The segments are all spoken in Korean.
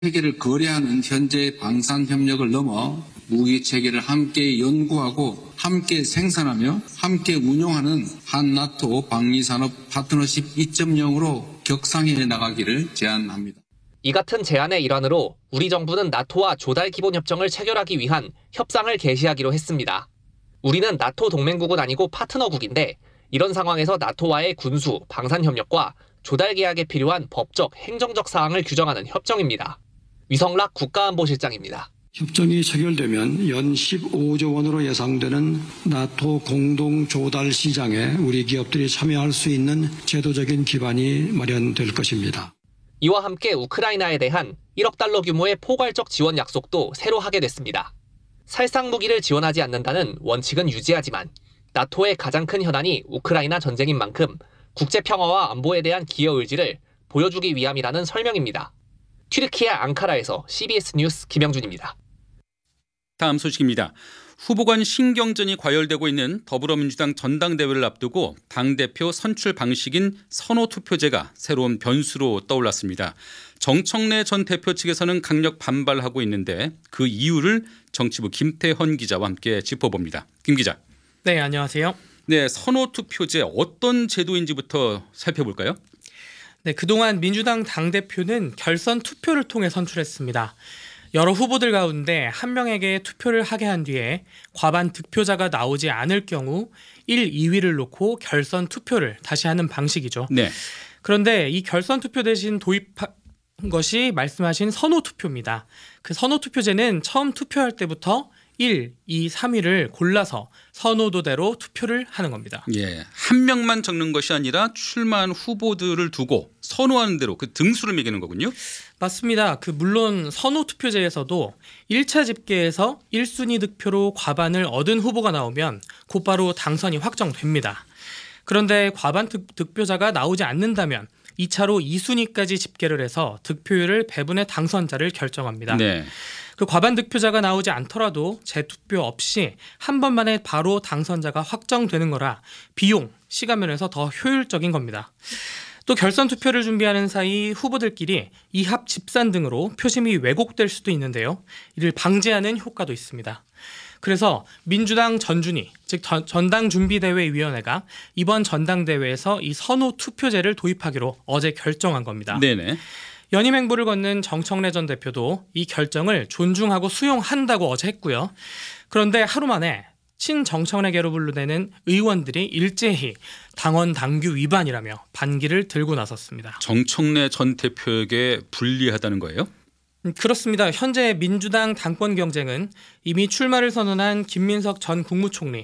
체계를 거래하는 현재 방산협력을 넘어 무기 체계를 함께 연구하고 함께 생산하며 함께 운용하는 한나토 방위산업 파트너십 2.0으로 격상해 나가기를 제안합니다. 이 같은 제안의 일환으로 우리 정부는 나토와 조달 기본협정을 체결하기 위한 협상을 개시하기로 했습니다. 우리는 나토 동맹국은 아니고 파트너국인데 이런 상황에서 나토와의 군수, 방산협력과 조달 계약에 필요한 법적, 행정적 사항을 규정하는 협정입니다. 위성락 국가안보실장입니다. 협정이 체결되면 연 15조 원으로 예상되는 나토 공동 조달 시장에 우리 기업들이 참여할 수 있는 제도적인 기반이 마련될 것입니다. 이와 함께 우크라이나에 대한 1억 달러 규모의 포괄적 지원 약속도 새로 하게 됐습니다. 살상 무기를 지원하지 않는다는 원칙은 유지하지만 나토의 가장 큰 현안이 우크라이나 전쟁인 만큼 국제 평화와 안보에 대한 기여 의지를 보여주기 위함이라는 설명입니다. 튀르키예 앙카라에서 CBS 뉴스 김영준입니다. 다음 소식입니다. 후보 간 신경전이 과열되고 있는 더불어민주당 전당대회를 앞두고 당대표 선출 방식인 선호투표제가 새로운 변수로 떠올랐습니다. 정청래 전 대표 측에서는 강력 반발하고 있는데 그 이유를 정치부 김태헌 기자와 함께 짚어봅니다. 김 기자. 네, 안녕하세요. 네, 선호투표제 어떤 제도인지부터 살펴볼까요? 네, 그동안 민주당 당대표는 결선 투표를 통해 선출했습니다. 여러 후보들 가운데 한 명에게 투표를 하게 한 뒤에 과반 득표자가 나오지 않을 경우 1, 2위를 놓고 결선 투표를 다시 하는 방식이죠. 네. 그런데 이 결선 투표 대신 도입한 것이 말씀하신 선호투표입니다. 그 선호투표제는 처음 투표할 때부터 1, 2, 3위를 골라서 선호도대로 투표를 하는 겁니다. 예, 한 명만 적는 것이 아니라 출마한 후보들을 두고 선호하는 대로 그 등수를 매기는 거군요. 맞습니다. 물론 선호투표제에서도 1차 집계에서 1순위 득표로 과반을 얻은 후보가 나오면 곧바로 당선이 확정됩니다. 그런데 과반 득표자가 나오지 않는다면 2차로 2순위까지 집계를 해서 득표율을 배분해 당선자를 결정합니다. 네. 그 과반 득표자가 나오지 않더라도 재투표 없이 한 번만에 바로 당선자가 확정되는 거라 비용, 시간 면에서 더 효율적인 겁니다. 또 결선 투표를 준비하는 사이 후보들끼리 이합 집산 등으로 표심이 왜곡될 수도 있는데요. 이를 방지하는 효과도 있습니다. 그래서 민주당 전준위, 즉 전당준비대회위원회가 이번 전당대회에서 이 선호 투표제를 도입하기로 어제 결정한 겁니다. 네네. 연임 행보를 걷는 정청래 전 대표도 이 결정을 존중하고 수용한다고 어제 했고요. 그런데 하루 만에 친정청래계로 분류되는 의원들이 일제히 당원 당규 위반이라며 반기를 들고 나섰습니다. 정청래 전 대표에게 불리하다는 거예요? 그렇습니다. 현재 민주당 당권 경쟁은 이미 출마를 선언한 김민석 전 국무총리,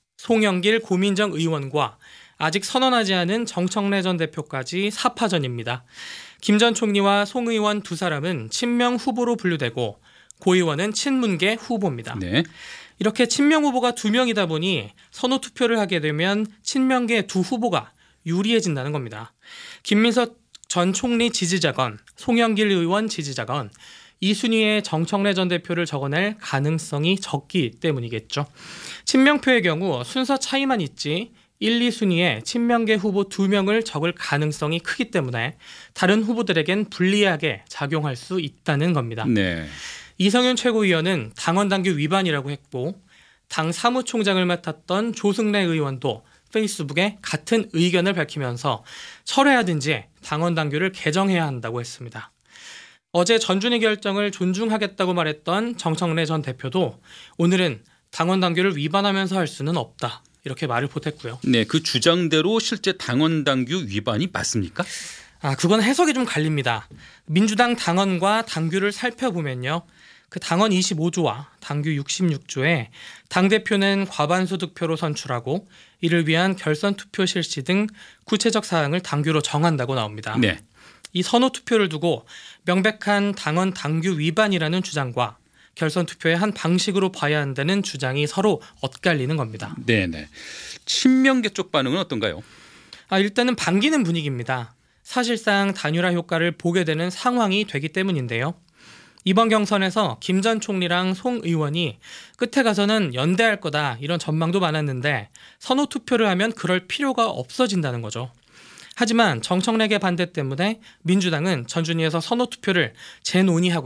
송영길 고민정 의원과 아직 선언하지 않은 정청래 전 대표까지 4파전입니다. 김 전 총리와 송 의원 두 사람은 친명 후보로 분류되고 고 의원은 친문계 후보입니다. 네. 이렇게 친명 후보가 2명이다 보니 선호 투표를 하게 되면 친명계 두 후보가 유리해진다는 겁니다. 김민석 전 총리 지지자건 송영길 의원 지지자건 이 순위에 정청래 전 대표를 적어낼 가능성이 적기 때문이겠죠. 친명표의 경우 순서 차이만 있지 1, 2순위에 친명계 후보 2명을 적을 가능성이 크기 때문에 다른 후보들에겐 불리하게 작용할 수 있다는 겁니다. 네. 이성윤 최고위원은 당원 당규 위반이라고 했고 당 사무총장을 맡았던 조승래 의원도 페이스북에 같은 의견을 밝히면서 철회하든지 당원 당규를 개정해야 한다고 했습니다. 어제 전준희 결정을 존중하겠다고 말했던 정청래 전 대표도 오늘은 당원 당규를 위반하면서 할 수는 없다. 이렇게 말을 보탰고요. 네, 그 주장대로 실제 당원 당규 위반이 맞습니까? 그건 해석이 좀 갈립니다. 민주당 당원과 당규를 살펴보면요. 그 당원 25조와 당규 66조에 당대표는 과반수 득표로 선출하고 이를 위한 결선 투표 실시 등 구체적 사항을 당규로 정한다고 나옵니다. 네. 이 선호 투표를 두고 명백한 당원 당규 위반이라는 주장과 결선 투표의 한 방식으로 봐야 한다는 주장이 서로 엇갈리는 겁니다. 네네. 친명계 쪽 반응은 어떤가요? 일단은 반기는 분위기입니다. 사실상 단일화 효과를 보게 되는 상황이 되기 때문인데요. 이번 경선에서 김 전 총리랑 송 의원이 끝에 가서는 연대할 거다 이런 전망도 많았는데 선호 투표를 하면 그럴 필요가 없어진다는 거죠. 하지만 정청래의 반대 때문에 민주당은 전준위에서 선호투표를 재논의하고